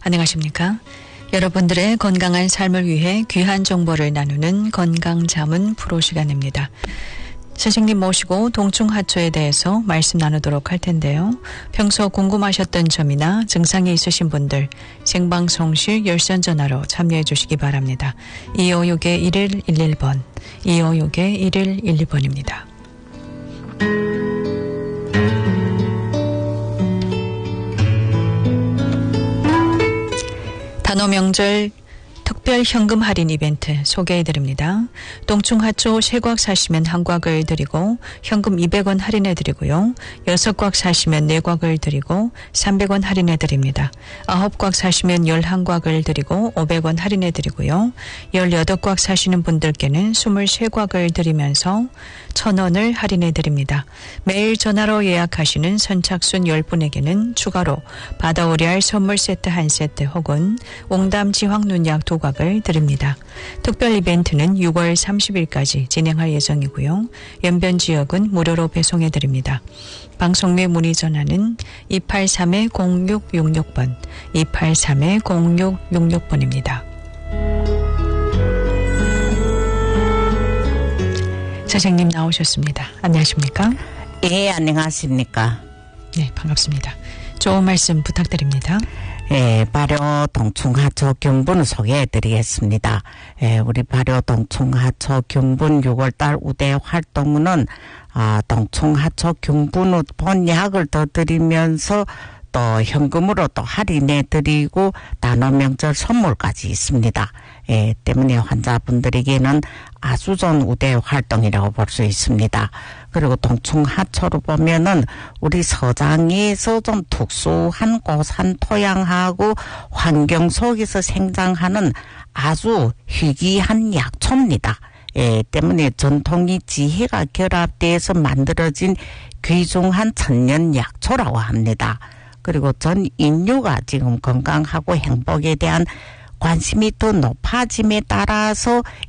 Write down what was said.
안녕하십니까? 여러분들의 건강한 삶을 위해 귀한 정보를 나누는 건강자문 프로 시간입니다. 선생님 모시고 동충하초에 대해서 말씀 나누도록 할 텐데요. 평소 궁금하셨던 점이나 증상이 있으신 분들 생방송 시 열선 전화로 참여해 주시기 바랍니다. 256-1111번, 256-1111번입니다. 단오 명절 특별 현금 할인 이벤트 소개해드립니다. 동충하초 3곽 사시면 1곽을 드리고 현금 200원 할인해드리고요. 6곽 사시면 4곽을 드리고 300원 할인해드립니다. 9곽 사시면 11곽을 드리고 500원 할인해드리고요. 18곽 사시는 분들께는 23곽을 드리면서 1,000원을 할인해드립니다. 매일 전화로 예약하시는 선착순 10분에게는 추가로 받아오리할 선물 세트 1세트 혹은 옹담 지황눈약 2곽을 드립니다. 특별 이벤트는 6월 30일까지 진행할 예정이고요. 연변 지역은 무료로 배송해드립니다. 방송 및 문의 전화는 283-0666번, 283-0666번입니다. 선생님 나오셨습니다. 안녕하십니까? 예, 안녕하십니까? 네, 반갑습니다. 좋은 말씀 부탁드립니다. 예, 발효 동충하초 균분 소개해드리겠습니다. 예, 우리 발효 동충하초 균분 6월달 우대 활동은 동충하초 균분 본약을 더 드리면서 또 현금으로 또 할인해드리고 단오 명절 선물까지 있습니다. 예, 때문에 환자분들에게는 아주 좋은 우대 활동이라고 볼 수 있습니다. 그리고 동충하초로 보면은 우리 서장에서 좀 특수한 고산 토양하고 환경 속에서 생장하는 아주 희귀한 약초입니다. 예, 때문에 전통의 지혜가 결합돼서 만들어진 귀중한 천년 약초라고 합니다. 그리고 전 인류가 지금 건강하고 행복에 대한 관심이 더 높아짐에 따라서